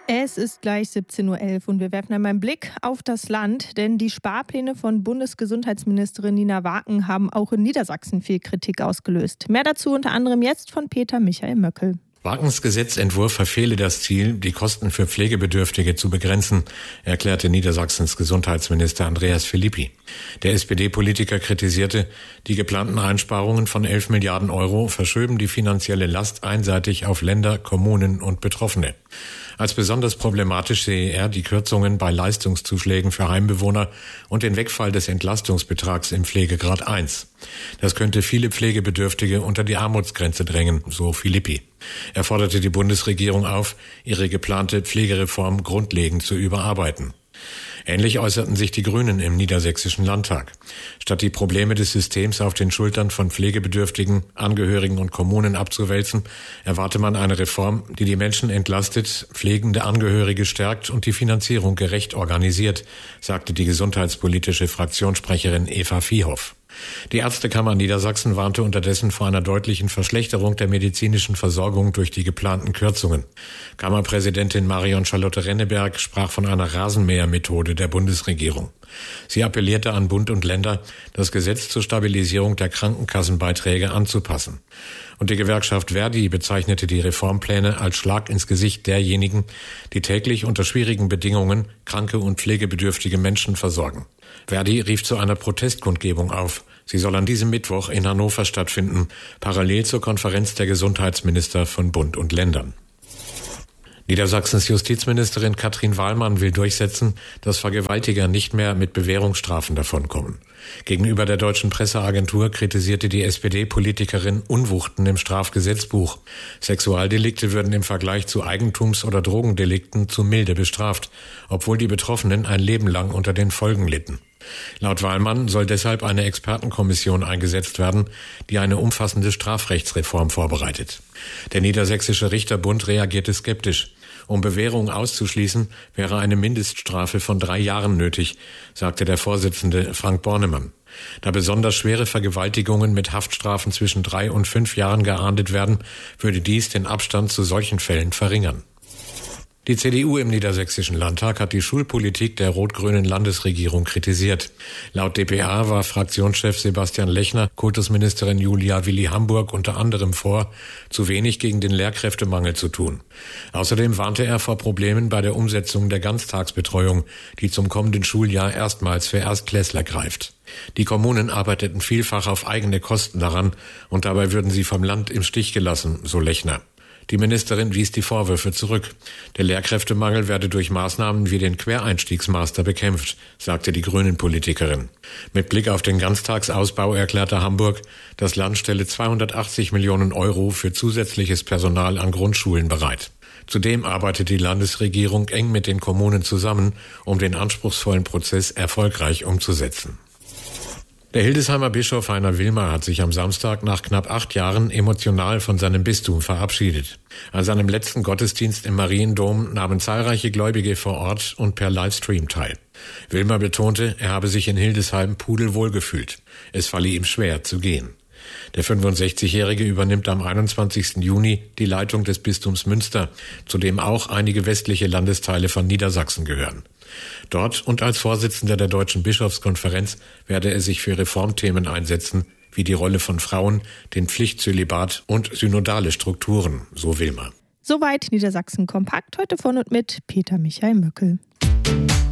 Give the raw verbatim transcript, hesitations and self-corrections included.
Es ist gleich siebzehn Uhr elf und wir werfen einmal einen Blick auf das Land, denn die Sparpläne von Bundesgesundheitsministerin Nina Waken haben auch in Niedersachsen viel Kritik ausgelöst. Mehr dazu unter anderem jetzt von Peter Michael Möckel. Wakens Gesetzentwurf verfehle das Ziel, die Kosten für Pflegebedürftige zu begrenzen, erklärte Niedersachsens Gesundheitsminister Andreas Philippi. Der S P D-Politiker kritisierte, die geplanten Einsparungen von elf Milliarden Euro verschöben die finanzielle Last einseitig auf Länder, Kommunen und Betroffene. Als besonders problematisch sehe er die Kürzungen bei Leistungszuschlägen für Heimbewohner und den Wegfall des Entlastungsbetrags im Pflegegrad eins. Das könnte viele Pflegebedürftige unter die Armutsgrenze drängen, so Philippi. Er forderte die Bundesregierung auf, ihre geplante Pflegereform grundlegend zu überarbeiten. Ähnlich äußerten sich die Grünen im Niedersächsischen Landtag. Statt die Probleme des Systems auf den Schultern von Pflegebedürftigen, Angehörigen und Kommunen abzuwälzen, erwarte man eine Reform, die die Menschen entlastet, pflegende Angehörige stärkt und die Finanzierung gerecht organisiert, sagte die gesundheitspolitische Fraktionssprecherin Eva Viehoff. Die Ärztekammer Niedersachsen warnte unterdessen vor einer deutlichen Verschlechterung der medizinischen Versorgung durch die geplanten Kürzungen. Kammerpräsidentin Marion Charlotte Renneberg sprach von einer Rasenmähermethode der Bundesregierung. Sie appellierte an Bund und Länder, das Gesetz zur Stabilisierung der Krankenkassenbeiträge anzupassen. Und die Gewerkschaft Verdi bezeichnete die Reformpläne als Schlag ins Gesicht derjenigen, die täglich unter schwierigen Bedingungen kranke und pflegebedürftige Menschen versorgen. Verdi rief zu einer Protestkundgebung auf. Sie soll an diesem Mittwoch in Hannover stattfinden, parallel zur Konferenz der Gesundheitsminister von Bund und Ländern. Niedersachsens Justizministerin Katrin Wahlmann will durchsetzen, dass Vergewaltiger nicht mehr mit Bewährungsstrafen davonkommen. Gegenüber der deutschen Presseagentur kritisierte die S P D-Politikerin Unwuchten im Strafgesetzbuch. Sexualdelikte würden im Vergleich zu Eigentums- oder Drogendelikten zu milde bestraft, obwohl die Betroffenen ein Leben lang unter den Folgen litten. Laut Wahlmann soll deshalb eine Expertenkommission eingesetzt werden, die eine umfassende Strafrechtsreform vorbereitet. Der Niedersächsische Richterbund reagierte skeptisch. Um Bewährung auszuschließen, wäre eine Mindeststrafe von drei Jahren nötig, sagte der Vorsitzende Frank Bornemann. Da besonders schwere Vergewaltigungen mit Haftstrafen zwischen drei und fünf Jahren geahndet werden, würde dies den Abstand zu solchen Fällen verringern. Die C D U im Niedersächsischen Landtag hat die Schulpolitik der rot-grünen Landesregierung kritisiert. Laut d p a war Fraktionschef Sebastian Lechner Kultusministerin Julia Willi-Hamburg unter anderem vor, zu wenig gegen den Lehrkräftemangel zu tun. Außerdem warnte er vor Problemen bei der Umsetzung der Ganztagsbetreuung, die zum kommenden Schuljahr erstmals für Erstklässler greift. Die Kommunen arbeiteten vielfach auf eigene Kosten daran und dabei würden sie vom Land im Stich gelassen, so Lechner. Die Ministerin wies die Vorwürfe zurück. Der Lehrkräftemangel werde durch Maßnahmen wie den Quereinstiegsmaster bekämpft, sagte die Grünen-Politikerin. Mit Blick auf den Ganztagsausbau erklärte Hamburg, das Land stelle zweihundertachtzig Millionen Euro für zusätzliches Personal an Grundschulen bereit. Zudem arbeitet die Landesregierung eng mit den Kommunen zusammen, um den anspruchsvollen Prozess erfolgreich umzusetzen. Der Hildesheimer Bischof Heiner Wilmer hat sich am Samstag nach knapp acht Jahren emotional von seinem Bistum verabschiedet. An seinem letzten Gottesdienst im Mariendom nahmen zahlreiche Gläubige vor Ort und per Livestream teil. Wilmer betonte, er habe sich in Hildesheim pudelwohl gefühlt. Es falle ihm schwer zu gehen. Der fünfundsechzigjährige übernimmt am einundzwanzigsten Juni die Leitung des Bistums Münster, zu dem auch einige westliche Landesteile von Niedersachsen gehören. Dort und als Vorsitzender der Deutschen Bischofskonferenz werde er sich für Reformthemen einsetzen, wie die Rolle von Frauen, den Pflichtzölibat und synodale Strukturen, so Wilmer. Soweit Niedersachsen kompakt, heute von und mit Peter Michael Möckel.